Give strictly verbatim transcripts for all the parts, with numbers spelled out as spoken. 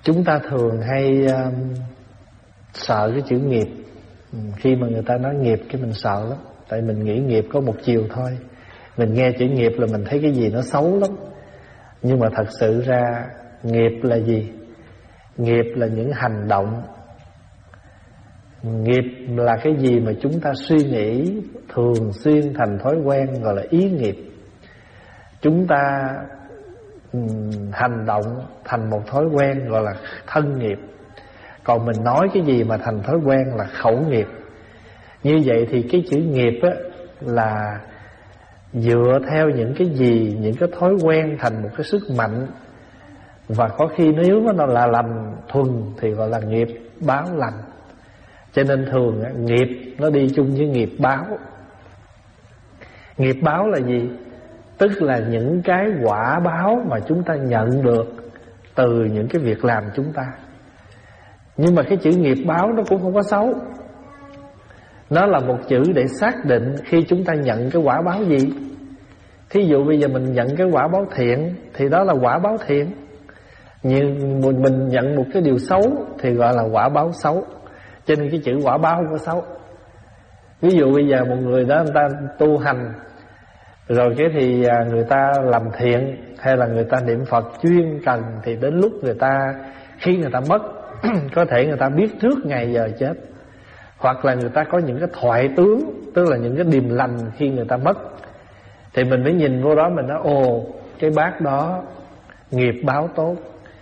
Chúng ta thường hay um, sợ cái chữ nghiệp. Khi mà người ta nói nghiệp cái mình sợ lắm. Tại mình nghĩ nghiệp có một chiều thôi. Mình nghe chữ nghiệp là mình thấy cái gì nó xấu lắm. Nhưng mà thật sự ra nghiệp là gì? Nghiệp là những hành động. Nghiệp là cái gì mà chúng ta suy nghĩ thường xuyên thành thói quen, gọi là ý nghiệp. Chúng ta um, hành động thành một thói quen, gọi là thân nghiệp. Còn mình nói cái gì mà thành thói quen là khẩu nghiệp. Như vậy thì cái chữ nghiệp á, là dựa theo những cái gì, những cái thói quen thành một cái sức mạnh. Và có khi nếu nó là lành thuần thì gọi là nghiệp báo lành. Cho nên thường nghiệp nó đi chung với nghiệp báo. Nghiệp báo là gì? Tức là những cái quả báo mà chúng ta nhận được từ những cái việc làm chúng ta. Nhưng mà cái chữ nghiệp báo nó cũng không có xấu. Nó là một chữ để xác định khi chúng ta nhận cái quả báo gì. Thí dụ bây giờ mình nhận cái quả báo thiện thì đó là quả báo thiện. Nhưng mình nhận một cái điều xấu thì gọi là quả báo xấu. Cho nên cái chữ quả báo không có xấu. Ví dụ bây giờ một người đó người ta tu hành, rồi cái thì người ta làm thiện hay là người ta niệm Phật chuyên cần, thì đến lúc người ta, khi người ta mất, có thể người ta biết trước ngày giờ chết. Hoặc là người ta có những cái thoại tướng, tức là những cái điềm lành khi người ta mất. Thì mình mới nhìn vô đó mình nói, ồ, cái bác đó nghiệp báo tốt,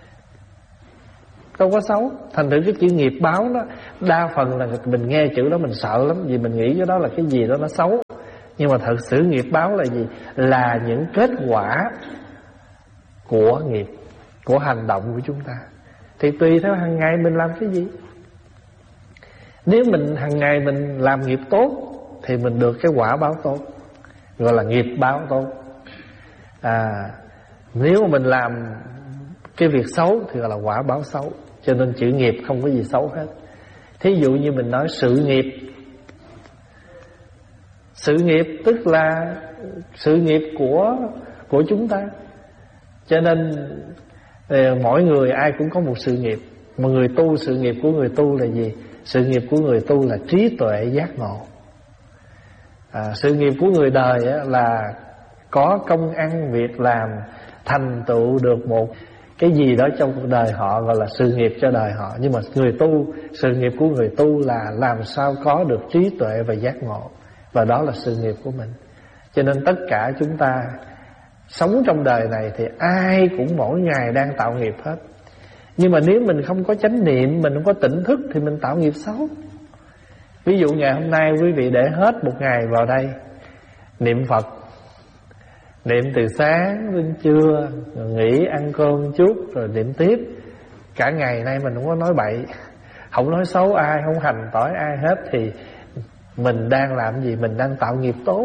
đâu có xấu. Thành thử cái chữ nghiệp báo đó, đa phần là mình nghe chữ đó mình sợ lắm, vì mình nghĩ cái đó là cái gì đó nó xấu. Nhưng mà thật sự nghiệp báo là gì? Là những kết quả của nghiệp, của hành động của chúng ta. Thì tùy theo hàng ngày mình làm cái gì. Nếu mình hàng ngày mình làm nghiệp tốt thì mình được cái quả báo tốt, gọi là nghiệp báo tốt. À, nếu mà mình làm cái việc xấu thì gọi là quả báo xấu. Cho nên chữ nghiệp không có gì xấu hết. Thí dụ như mình nói sự nghiệp. Sự nghiệp tức là sự nghiệp của của chúng ta. Cho nên mỗi người ai cũng có một sự nghiệp. Mà người tu, sự nghiệp của người tu là gì? Sự nghiệp của người tu là trí tuệ giác ngộ. à, Sự nghiệp của người đời á, là có công ăn việc làm, thành tựu được một cái gì đó trong cuộc đời họ, gọi là sự nghiệp cho đời họ. Nhưng mà người tu, sự nghiệp của người tu là làm sao có được trí tuệ và giác ngộ. Và đó là sự nghiệp của mình. Cho nên tất cả chúng ta sống trong đời này thì ai cũng mỗi ngày đang tạo nghiệp hết. Nhưng mà nếu mình không có chánh niệm, mình không có tỉnh thức thì mình tạo nghiệp xấu. Ví dụ ngày hôm nay quý vị để hết một ngày vào đây niệm Phật, niệm từ sáng đến trưa, rồi nghỉ ăn cơm chút, rồi niệm tiếp. Cả ngày nay mình không có nói bậy, không nói xấu ai, không hành tỏi ai hết, thì mình đang làm gì? Mình đang tạo nghiệp tốt.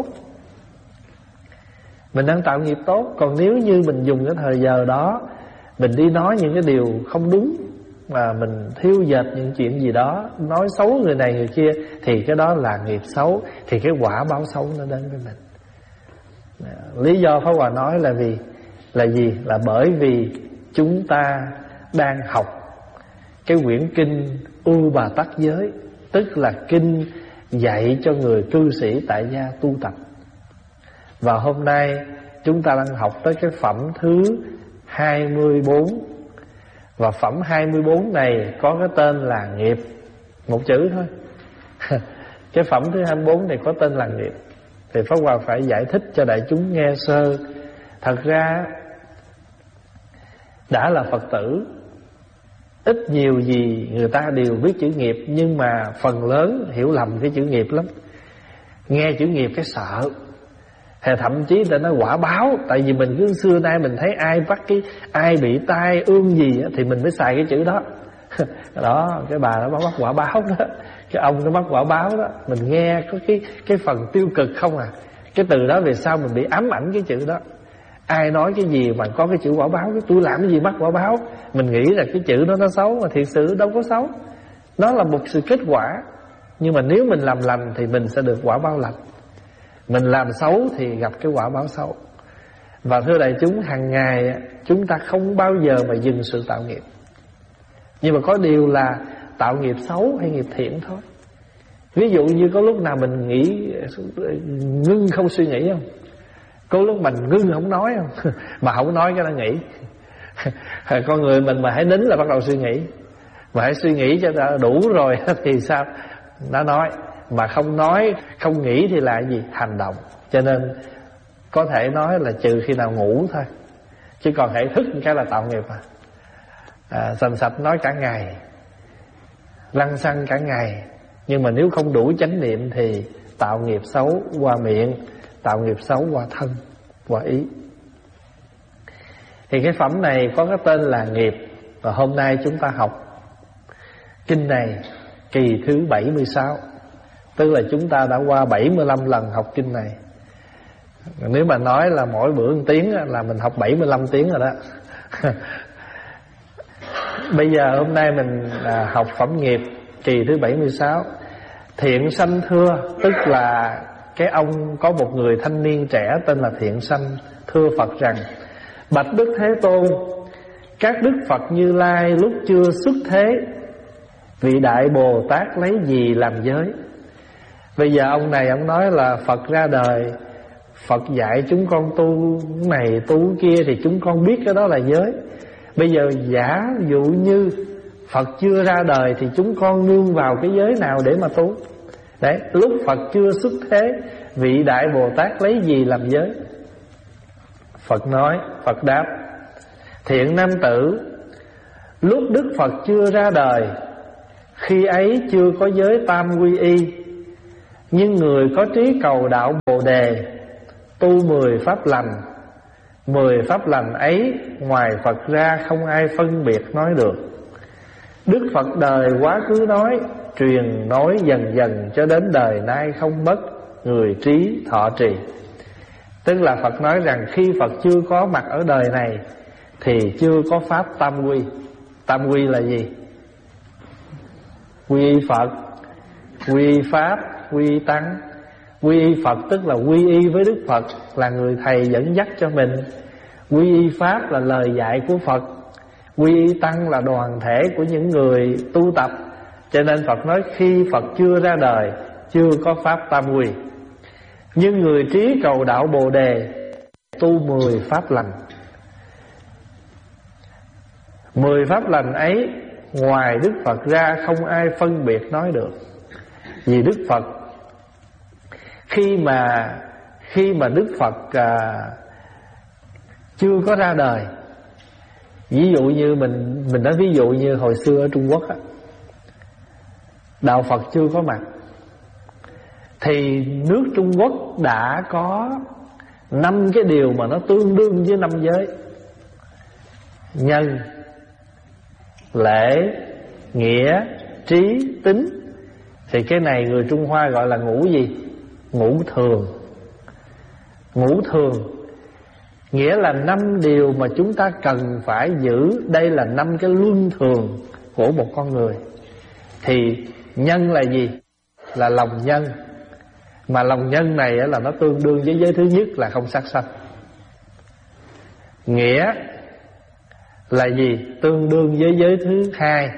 Mình đang tạo nghiệp tốt. Còn nếu như mình dùng cái thời giờ đó mình đi nói những cái điều không đúng, mà mình thiêu dệt những chuyện gì đó, nói xấu người này người kia, thì cái đó là nghiệp xấu. Thì cái quả báo xấu nó đến với mình. Lý do Pháp Hòa nói là vì là gì? Là bởi vì chúng ta đang học cái quyển kinh U Bà Tắc Giới, tức là kinh dạy cho người cư sĩ tại gia tu tập. Và hôm nay chúng ta đang học tới cái phẩm thứ hai mươi bốn. Và phẩm hai mươi bốn này có cái tên là nghiệp, một chữ thôi. Cái phẩm thứ hai mươi bốn này có tên là nghiệp. Thì Pháp Hòa phải giải thích cho đại chúng nghe sơ. Thật ra đã là Phật tử, ít nhiều gì người ta đều biết chữ nghiệp, nhưng mà phần lớn hiểu lầm cái chữ nghiệp lắm. Nghe chữ nghiệp cái sợ, thì thậm chí ta nói quả báo. Tại vì mình cứ xưa nay mình thấy ai bắt cái, ai bị tai ương gì thì mình mới xài cái chữ đó. Đó, cái bà nó bắt quả báo đó, cái ông nó bắt quả báo đó. Mình nghe có cái cái phần tiêu cực không à. Cái từ đó về sau mình bị ám ảnh cái chữ đó. Ai nói cái gì mà có cái chữ quả báo, cái tôi làm cái gì mắc quả báo, mình nghĩ là cái chữ đó nó xấu, mà thiệt sự đâu có xấu. Nó là một sự kết quả. Nhưng mà nếu mình làm lành thì mình sẽ được quả báo lành, mình làm xấu thì gặp cái quả báo xấu. Và thưa đại chúng, hàng ngày chúng ta không bao giờ mà dừng sự tạo nghiệp. Nhưng mà có điều là tạo nghiệp xấu hay nghiệp thiện thôi. Ví dụ như có lúc nào mình nghĩ ngưng không suy nghĩ không? Có lúc mình ngưng không nói không? Mà không nói cái nó nghĩ. Con người mình mà hãy nín là bắt đầu suy nghĩ. Mà hãy suy nghĩ cho đã đủ rồi thì sao? Nó nói. Mà không nói, không nghĩ thì là gì? Hành động. Cho nên có thể nói là trừ khi nào ngủ thôi, chứ còn hãy thức cái là tạo nghiệp à. à Sành sạch nói cả ngày, lăng xăng cả ngày, nhưng mà nếu không đủ chánh niệm thì tạo nghiệp xấu qua miệng, tạo nghiệp xấu qua thân, qua ý. Thì cái phẩm này có cái tên là nghiệp. Và hôm nay chúng ta học kinh này kỳ thứ bảy mươi sáu, tức là chúng ta đã qua bảy mươi lăm lần học kinh này. Nếu mà nói là mỗi bữa một tiếng là mình học bảy mươi lăm tiếng rồi đó. Bây giờ hôm nay mình học phẩm nghiệp kỳ thứ bảy mươi sáu. Thiện sanh thưa, tức là cái ông có một người thanh niên trẻ tên là Thiện sanh thưa Phật rằng: bạch Đức Thế Tôn, các Đức Phật Như Lai lúc chưa xuất thế, vị Đại Bồ Tát lấy gì làm giới? Bây giờ ông này ông nói là Phật ra đời, Phật dạy chúng con tu này tu kia thì chúng con biết cái đó là giới. Bây giờ giả dụ như Phật chưa ra đời thì chúng con nương vào cái giới nào để mà tu? Đấy, lúc Phật chưa xuất thế, vị Đại Bồ Tát lấy gì làm giới? Phật nói, Phật đáp: thiện nam tử, lúc Đức Phật chưa ra đời, khi ấy chưa có giới tam quy y, nhưng người có trí cầu đạo Bồ Đề, tu mười pháp lành. Mười pháp lành ấy ngoài Phật ra không ai phân biệt nói được. Đức Phật đời quá khứ nói, truyền nói dần dần cho đến đời nay không mất, người trí thọ trì. Tức là Phật nói rằng khi Phật chưa có mặt ở đời này thì chưa có pháp tam quy. Tam quy là gì? Quy y Phật, quy y Pháp, quy y Tăng. Quy y Phật tức là quy y với Đức Phật, là người thầy dẫn dắt cho mình. Quy y Pháp là lời dạy của Phật. Quy y Tăng là đoàn thể của những người tu tập. Cho nên Phật nói khi Phật chưa ra đời, chưa có pháp tam quy. Nhưng người trí cầu đạo Bồ Đề, tu mười pháp lành. Mười pháp lành ấy ngoài Đức Phật ra không ai phân biệt nói được. Vì Đức Phật Khi mà Khi mà Đức Phật à, chưa có ra đời, ví dụ như mình Mình nói ví dụ như hồi xưa ở Trung Quốc á, đạo Phật chưa có mặt, thì nước Trung Quốc đã có năm cái điều mà nó tương đương với năm giới: nhân, lễ, nghĩa, trí, tính. Thì cái này người Trung Hoa gọi là ngũ gì? Ngũ thường. Ngũ thường nghĩa là năm điều mà chúng ta cần phải giữ. Đây là năm cái luân thường của một con người. Thì nhân là gì? Là lòng nhân. Mà lòng nhân này là nó tương đương với giới thứ nhất là không sát sanh. Nghĩa là gì? Tương đương với giới thứ hai,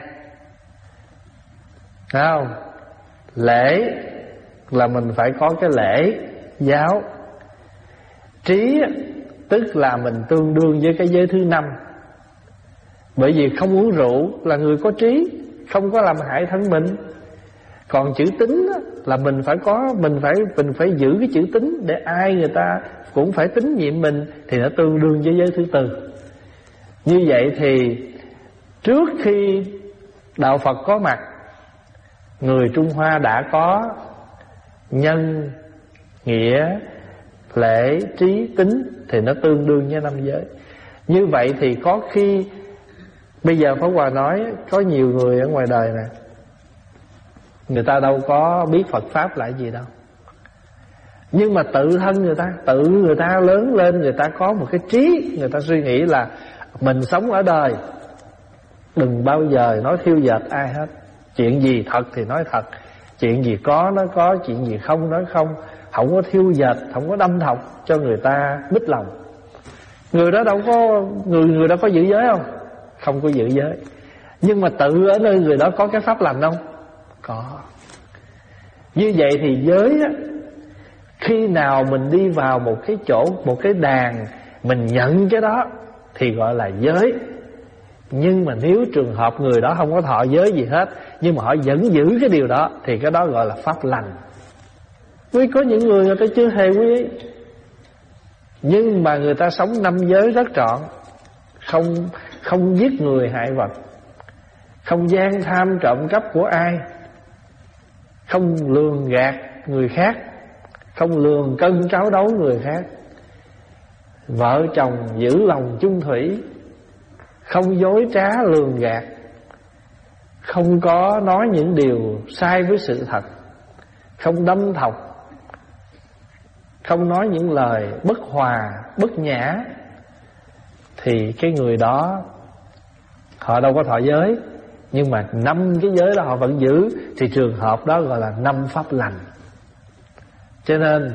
thấy không? Lễ là mình phải có cái lễ giáo. Trí tức là mình tương đương với cái giới thứ năm. Bởi vì không uống rượu là người có trí, không có làm hại thân mình. Còn chữ tín là mình phải có, mình phải mình phải giữ cái chữ tín để ai người ta cũng phải tín nhiệm mình, thì nó tương đương với giới thứ tư. Như vậy thì trước khi đạo Phật có mặt, người Trung Hoa đã có nhân, nghĩa, lễ, trí, tính, thì nó tương đương với năm giới. Như vậy thì có khi bây giờ Pháp Hòa nói có nhiều người ở ngoài đời nè, người ta đâu có biết Phật Pháp là gì đâu, nhưng mà tự thân người ta, tự người ta lớn lên, người ta có một cái trí, người ta suy nghĩ là mình sống ở đời đừng bao giờ nói thiêu dệt ai hết. Chuyện gì thật thì nói thật, chuyện gì có nói có, chuyện gì không nói không. Không có thiêu dệt, không có đâm thọc cho người ta mít lòng. Người đó đâu có, người người đó có giữ giới không? Không có giữ giới. Nhưng mà tự ở nơi người đó có cái pháp lành không? Có. Như vậy thì giới á, khi nào mình đi vào một cái chỗ, một cái đàn, mình nhận cái đó thì gọi là giới. Nhưng mà nếu trường hợp người đó không có thọ giới gì hết, nhưng mà họ vẫn giữ cái điều đó, thì cái đó gọi là pháp lành. Vì có những người người ta chưa hề quy y, nhưng mà người ta sống năm giới rất trọn. Không không giết người hại vật, không gian tham trộm cắp của ai, không lường gạt người khác, không lường cân tráo đấu người khác, vợ chồng giữ lòng chung thủy, không dối trá lường gạt, không có nói những điều sai với sự thật, không đâm thọc, không nói những lời bất hòa, bất nhã, thì cái người đó họ đâu có thọ giới, nhưng mà năm cái giới đó họ vẫn giữ, thì trường hợp đó gọi là năm pháp lành. Cho nên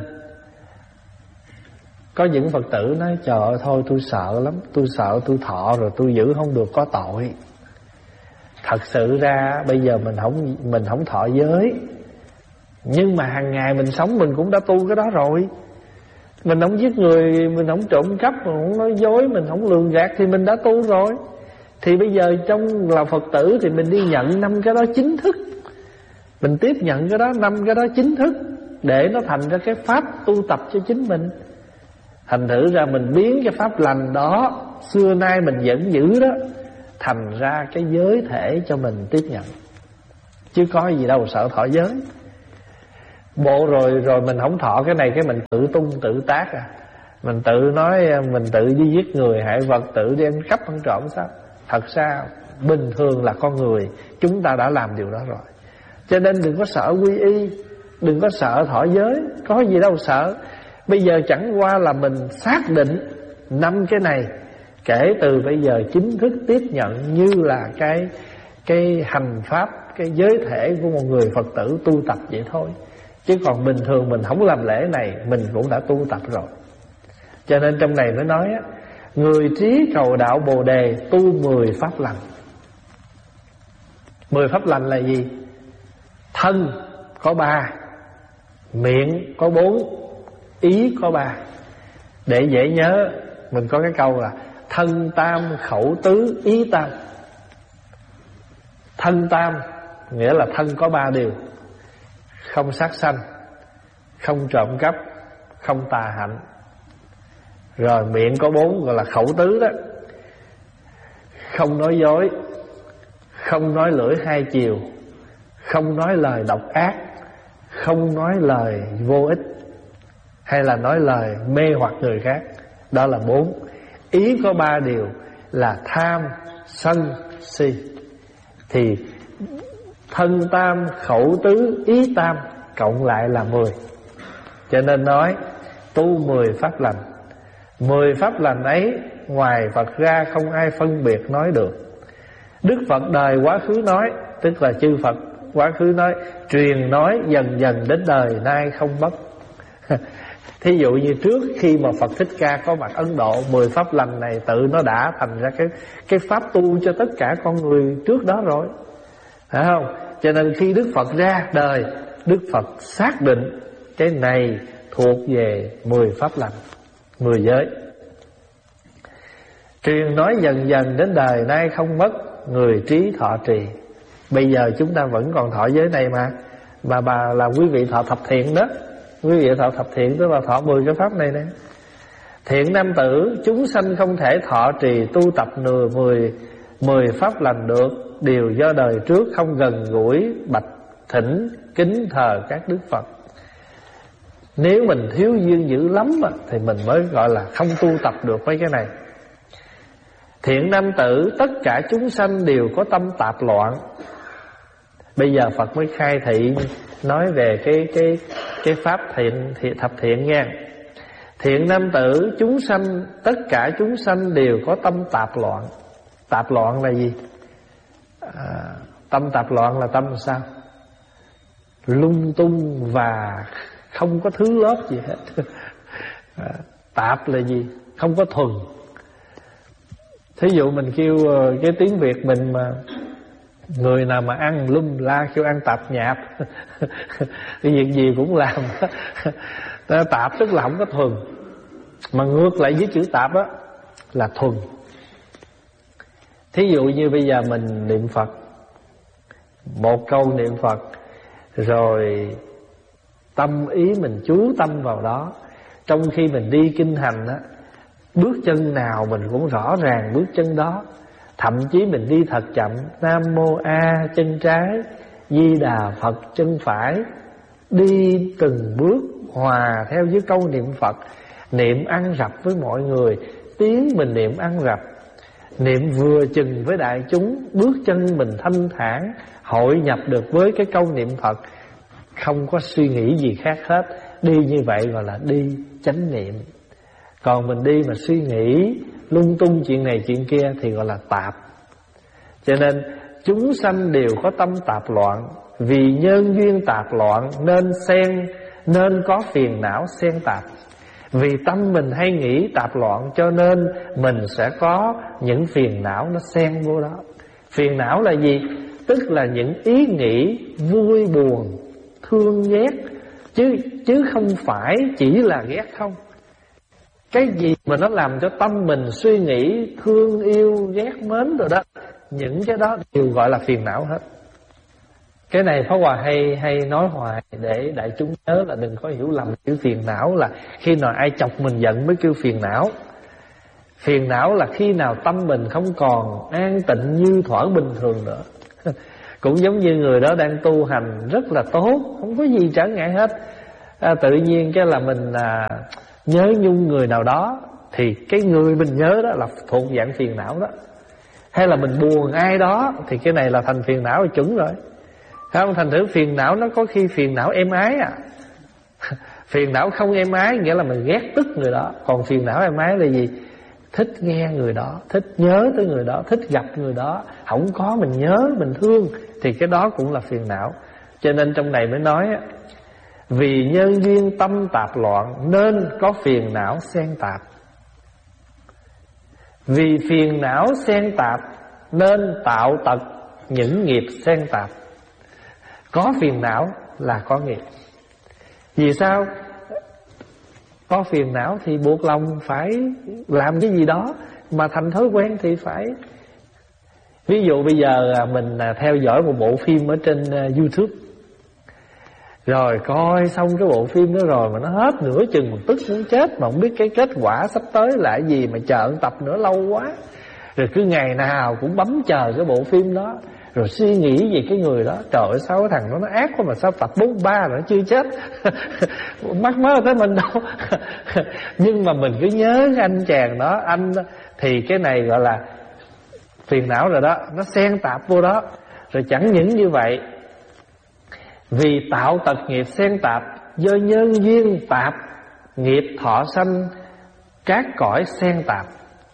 có những Phật tử nói trời ơi thôi tôi sợ lắm, tôi sợ tôi thọ rồi tôi giữ không được có tội. Thật sự ra bây giờ mình không mình không thọ giới, nhưng mà hàng ngày mình sống mình cũng đã tu cái đó rồi. Mình không giết người, mình không trộm cắp, mình không nói dối, mình không lường gạt, thì mình đã tu rồi. Thì bây giờ trong là Phật tử thì mình đi nhận năm cái đó chính thức, mình tiếp nhận cái đó, năm cái đó chính thức, để nó thành ra cái pháp tu tập cho chính mình. Thành thử ra mình biến cái pháp lành đó xưa nay mình vẫn giữ đó, thành ra cái giới thể cho mình tiếp nhận. Chứ có gì đâu sợ thọ giới. Bộ rồi rồi mình không thọ cái này, cái mình tự tung tự tác à. Mình tự nói mình tự đi giết người hại vật, tự đi ăn cắp ăn trộm sao? Thật ra bình thường là con người, chúng ta đã làm điều đó rồi. Cho nên đừng có sợ quy y, đừng có sợ thọ giới, có gì đâu sợ. Bây giờ chẳng qua là mình xác định năm cái này, kể từ bây giờ chính thức tiếp nhận như là cái cái hành pháp, cái giới thể của một người Phật tử tu tập vậy thôi. Chứ còn bình thường mình không làm lễ này, mình cũng đã tu tập rồi. Cho nên trong này mới nói á, người trí cầu đạo Bồ Đề tu mười pháp lành. Mười pháp lành là gì? Thân có ba, miệng có bốn, ý có ba. Để dễ nhớ, mình có cái câu là thân tam, khẩu tứ, ý tam. Thân tam nghĩa là thân có ba điều: không sát sanh, không trộm cắp, không tà hạnh. Rồi miệng có bốn gọi là khẩu tứ đó: không nói dối, không nói lưỡi hai chiều, không nói lời độc ác, không nói lời vô ích, hay là nói lời mê hoặc người khác. Đó là bốn. Ý có ba điều là tham, sân, si. Thì thân tam, khẩu tứ, ý tam cộng lại là mười. Cho nên nói tu mười pháp lành. Mười pháp lành ấy ngoài Phật ra không ai phân biệt nói được. Đức Phật đời quá khứ nói, tức là chư Phật quá khứ nói, truyền nói dần dần đến đời nay không mất. Thí dụ như trước khi mà Phật Thích Ca có mặt Ấn Độ, mười pháp lành này tự nó đã thành ra cái cái pháp tu cho tất cả con người trước đó rồi, phải không? Cho nên khi Đức Phật ra đời, Đức Phật xác định cái này thuộc về mười pháp lành, mười giới. Truyền nói dần dần đến đời nay không mất, người trí thọ trì. Bây giờ chúng ta vẫn còn thọ giới này mà. Mà bà là quý vị thọ thập thiện đó. Quý vị thọ thập thiện tức là thọ mười cái pháp này nè. Thiện nam tử, chúng sanh không thể thọ trì tu tập nửa mười mười pháp lành được, đều do đời trước không gần gũi bạch thỉnh kính thờ các đức Phật. Nếu mình thiếu duyên dữ lắm thì mình mới gọi là không tu tập được mấy cái này. Thiện nam tử, tất cả chúng sanh đều có tâm tạp loạn. Bây giờ Phật mới khai thị nói về cái cái cái pháp thiện, thiện thập thiện nha. Thiện nam tử, chúng sanh, tất cả chúng sanh đều có tâm tạp loạn. Tạp loạn là gì? À, tâm tạp loạn là tâm sao? Lung tung và không có thứ lớp gì hết. À, tạp là gì? Không có thuần. Thí dụ mình kêu cái tiếng Việt mình mà Người nào mà ăn lum la kêu ăn tạp nhạp cái việc gì cũng làm tạp tức là không có thuần. Mà ngược lại với chữ tạp á là thuần. Thí dụ như bây giờ mình niệm Phật, một câu niệm Phật, rồi tâm ý mình chú tâm vào đó. Trong khi mình đi kinh hành á, bước chân nào mình cũng rõ ràng bước chân đó. Thậm chí mình đi thật chậm, Nam Mô A chân trái, Di Đà Phật chân phải. Đi từng bước hòa theo với câu niệm Phật. Niệm ăn rập với mọi người, tiếng mình niệm ăn rập. Niệm vừa chừng với đại chúng, bước chân mình thanh thản, hội nhập được với cái câu niệm Phật, không có suy nghĩ gì khác hết. Đi như vậy gọi là đi chánh niệm. Còn mình đi mà suy nghĩ lung tung chuyện này chuyện kia thì gọi là tạp. Cho nên chúng sanh đều có tâm tạp loạn. Vì nhân duyên tạp loạn nên xen nên có phiền não xen tạp. Vì tâm mình hay nghĩ tạp loạn cho nên mình sẽ có những phiền não nó xen vô đó. Phiền não là gì? Tức là những ý nghĩ vui buồn, thương ghét, chứ chứ không phải chỉ là ghét không. Cái gì mà nó làm cho tâm mình suy nghĩ thương yêu, ghét mến rồi đó, những cái đó đều gọi là phiền não hết. Cái này Pháp Hòa hay hay nói hoài để đại chúng nhớ là đừng có hiểu lầm chữ phiền não là khi nào ai chọc mình giận mới kêu phiền não. Phiền não là khi nào tâm mình không còn an tịnh như thuở bình thường nữa. Cũng giống như người đó đang tu hành rất là tốt, không có gì trở ngại hết, à, tự nhiên cái là mình à, nhớ nhung người nào đó, thì cái người mình nhớ đó là thuộc dạng phiền não đó. Hay là mình buồn ai đó thì cái này là thành phiền não là chuẩn rồi. Không, thành thử phiền não nó có khi phiền não êm ái à. Phiền não không êm ái nghĩa là mình ghét tức người đó. Còn phiền não êm ái là gì? Thích nghe người đó, thích nhớ tới người đó, thích gặp người đó. Không có mình nhớ, mình thương, thì cái đó cũng là phiền não. Cho nên trong này mới nói vì nhân duyên tâm tạp loạn nên có phiền não xen tạp. Vì phiền não xen tạp nên tạo tật những nghiệp xen tạp. Có phiền não là có nghiệp. Vì sao? Có phiền não thì buộc lòng phải làm cái gì đó, mà thành thói quen thì phải. Ví dụ bây giờ mình theo dõi một bộ phim ở trên YouTube, rồi coi xong cái bộ phim đó rồi mà nó hết nửa chừng một tức muốn chết, mà không biết cái kết quả sắp tới là cái gì, mà chờ tập nữa lâu quá. Rồi cứ ngày nào cũng bấm chờ cái bộ phim đó, rồi suy nghĩ về cái người đó. Trời ơi, sao cái thằng đó nó ác quá mà sao tập bốn ba rồi nó chưa chết. Mắc mớ tới mình đâu. Nhưng mà mình cứ nhớ cái anh chàng đó, anh đó, thì cái này gọi là phiền não rồi đó, nó xen tạp vô đó. Rồi chẳng những như vậy, vì tạo tật nghiệp xen tạp, do nhân duyên tạp nghiệp thọ sanh các cõi xen tạp.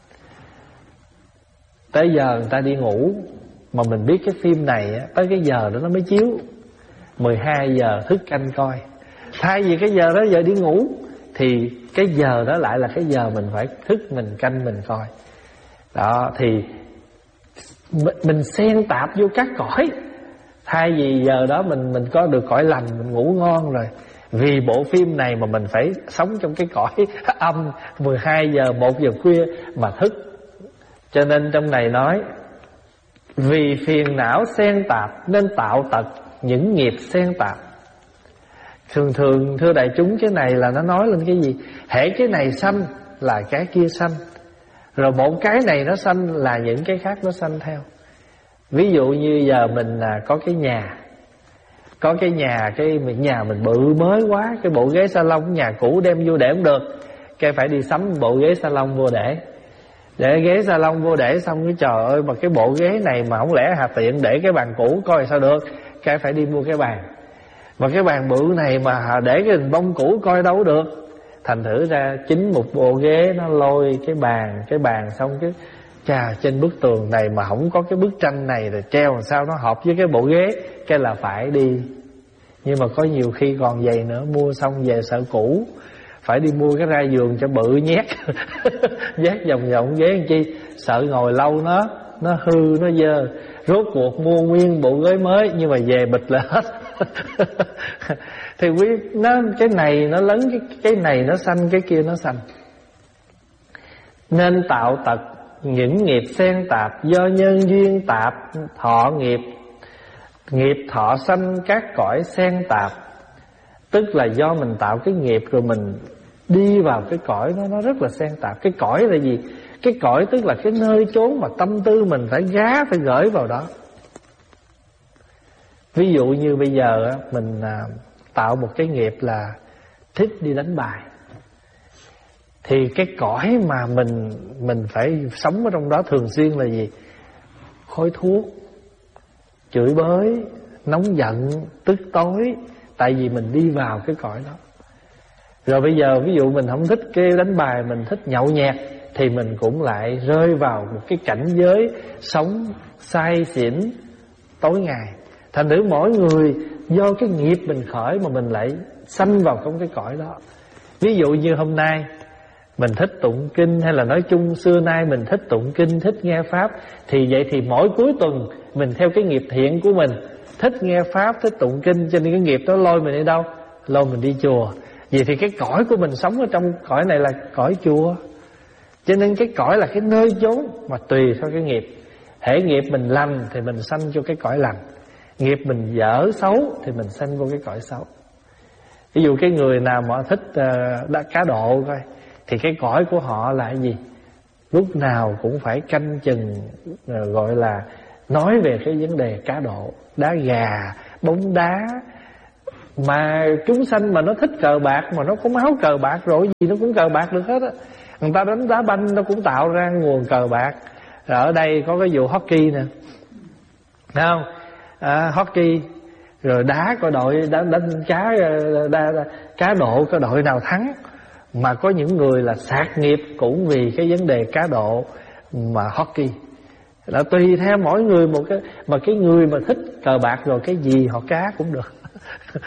Tới giờ người ta đi ngủ, mà mình biết cái phim này á, tới cái giờ đó nó mới chiếu, mười hai giờ thức canh coi. Thay vì cái giờ đó giờ đi ngủ, thì cái giờ đó lại là cái giờ mình phải thức, mình canh mình coi. Đó, thì mình xen tạp vô các cõi. Thay vì giờ đó mình mình có được cõi lành, mình ngủ ngon rồi, vì bộ phim này mà mình phải sống trong cái cõi âm mười hai giờ, một giờ khuya mà thức. Cho nên trong này nói vì phiền não xen tạp nên tạo tật những nghiệp xen tạp. Thường thường thưa đại chúng, cái này là nó nói lên cái gì? Hễ cái này sanh là cái kia sanh, rồi một cái này nó sanh là những cái khác nó sanh theo. Ví dụ như giờ mình à, có cái nhà, có cái nhà, cái nhà mình bự mới quá, cái bộ ghế salon nhà cũ đem vô để không được, cái phải đi sắm bộ ghế salon vô để. Để ghế salon vô để xong cái trời ơi, mà cái bộ ghế này mà không lẽ hà tiện để cái bàn cũ coi sao được, cái phải đi mua cái bàn. Mà cái bàn bự này mà để cái hình bông cũ coi đâu được. Thành thử ra chính một bộ ghế nó lôi cái bàn, cái bàn xong cái chà, trên bức tường này mà không có cái bức tranh này rồi treo làm sao nó hợp với cái bộ ghế, cái là phải đi. Nhưng mà có nhiều khi còn vậy nữa, mua xong về sợ cũ, phải đi mua cái ra giường cho bự nhét. Nhét vòng vòng ghế làm chi, sợ ngồi lâu nó nó hư, nó dơ, rốt cuộc mua nguyên bộ gối mới nhưng mà về bịch là hết. Thì quý nó cái này nó lớn, cái cái này nó sanh, cái kia nó sanh. Nên tạo tật những nghiệp xen tạp, do nhân duyên tạp thọ nghiệp. Nghiệp thọ sanh các cõi xen tạp, tức là do mình tạo cái nghiệp rồi mình đi vào cái cõi đó, nó rất là xen tạp. Cái cõi là gì? Cái cõi tức là cái nơi chốn mà tâm tư mình phải gá, phải gửi vào đó. Ví dụ như bây giờ mình tạo một cái nghiệp là thích đi đánh bài, thì cái cõi mà mình mình phải sống ở trong đó thường xuyên là gì? Khói thuốc, chửi bới, nóng giận, tức tối. Tại vì mình đi vào cái cõi đó. Rồi bây giờ ví dụ mình không thích cái đánh bài, mình thích nhậu nhẹt, thì mình cũng lại rơi vào một cái cảnh giới sống say xỉn tối ngày. Thành thử mỗi người do cái nghiệp mình khởi mà mình lại sanh vào trong cái cõi đó. Ví dụ như hôm nay mình thích tụng kinh, hay là nói chung xưa nay mình thích tụng kinh, thích nghe pháp, thì vậy thì mỗi cuối tuần mình theo cái nghiệp thiện của mình, thích nghe pháp, thích tụng kinh, cho nên cái nghiệp đó lôi mình đi đâu? Lôi mình đi chùa. Vậy thì cái cõi của mình sống ở trong cõi này là cõi chùa. Cho nên cái cõi là cái nơi chốn mà tùy theo cái nghiệp. Hễ nghiệp mình lành thì mình sanh cho cái cõi lành, nghiệp mình dở xấu thì mình sanh vô cái cõi xấu. Ví dụ cái người nào mà thích uh, đã cá độ coi, thì cái cõi của họ là cái gì? Lúc nào cũng phải canh chừng, uh, gọi là nói về cái vấn đề cá độ, đá gà, bóng đá. Mà chúng sanh mà nó thích cờ bạc, mà nó có máu cờ bạc rồi, gì nó cũng cờ bạc được hết á. Người ta đánh đá banh nó cũng tạo ra nguồn cờ bạc. Rồi ở đây có cái vụ hockey nè, thấy không? À, hockey rồi đá coi đội đánh, đánh cá đá, đá, cá độ coi đội nào thắng. Mà có những người là sạc nghiệp cũng vì cái vấn đề cá độ mà hockey. Là tùy theo mỗi người một cái. Mà cái người mà thích cờ bạc rồi cái gì họ cá cũng được.